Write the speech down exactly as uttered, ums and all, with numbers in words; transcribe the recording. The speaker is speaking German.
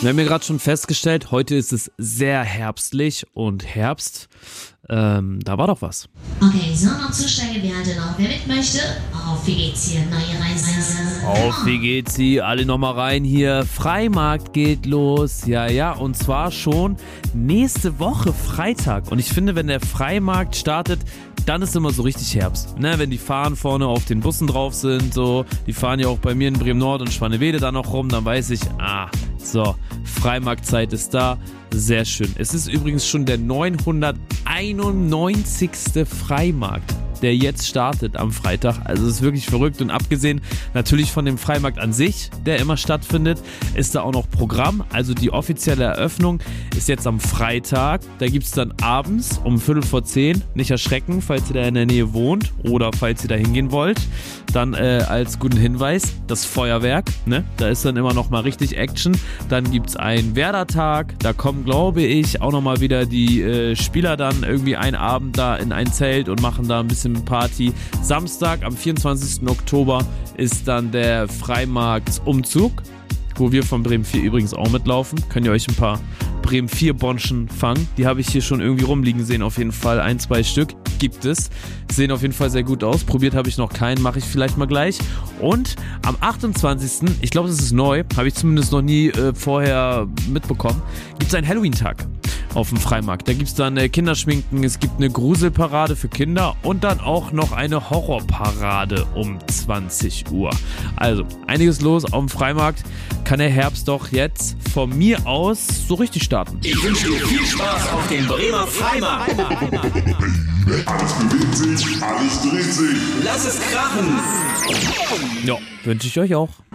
Wir haben ja gerade schon festgestellt, heute ist es sehr herbstlich und Herbst, ähm, da war doch was. Okay, so noch Zusteigewerke noch. Wer mit möchte? Auf wie geht's hier? Neue Reise. Auf wie geht's hier? Alle nochmal rein hier. Freimarkt geht los. Ja, ja, und zwar schon nächste Woche Freitag. Und ich finde, wenn der Freimarkt startet, dann ist immer so richtig Herbst. Ne, wenn die Fahnen vorne auf den Bussen drauf sind, so, die fahren ja auch bei mir in Bremen-Nord und Schwannewede da noch rum, dann weiß ich, ah, so, Freimarktzeit ist da. Sehr schön. Es ist übrigens schon der neunhunderteinundneunzigste Freimarkt, der jetzt startet am Freitag. Also es ist wirklich verrückt und abgesehen natürlich von dem Freimarkt an sich, der immer stattfindet, ist da auch noch Programm. Also die offizielle Eröffnung ist jetzt am Freitag. Da gibt es dann abends um Viertel vor zehn, nicht erschrecken, falls ihr da in der Nähe wohnt oder falls ihr da hingehen wollt. Dann äh, als guten Hinweis, das Feuerwerk, ne? Da ist dann immer noch mal richtig Action. Dann gibt es einen Werder-Tag, da kommen, glaube ich, auch nochmal wieder die äh, Spieler dann irgendwie einen Abend da in ein Zelt und machen da ein bisschen Party. Samstag, am vierundzwanzigsten Oktober, ist dann der Freimarktsumzug, wo wir von Bremen vier übrigens auch mitlaufen. Könnt ihr euch ein paar Bremen vier Bonschen fangen. Die habe ich hier schon irgendwie rumliegen sehen, auf jeden Fall. Ein, zwei Stück gibt es. Sehen auf jeden Fall sehr gut aus. Probiert habe ich noch keinen, mache ich vielleicht mal gleich. Und am achtundzwanzigsten, ich glaube, das ist neu, habe ich zumindest noch nie äh, vorher mitbekommen, gibt es einen Halloween-Tag auf dem Freimarkt. Da gibt es dann äh, Kinderschminken, es gibt eine Gruselparade für Kinder und dann auch noch eine Horrorparade um zwanzig Uhr. Also, einiges los auf dem Freimarkt. Kann der Herbst doch jetzt von mir aus so richtig starten. Ich wünsche dir viel Spaß auf dem Bremer Freimarkt. Alles bewegt sich, alles dreht sich. Lass es krachen. Ja, wünsche ich euch auch.